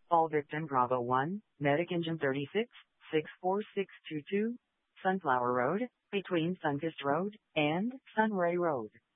All victim Bravo 1, Medic Engine 36, 64622, Sunflower Road, between Sunkist Road and Sunray Road.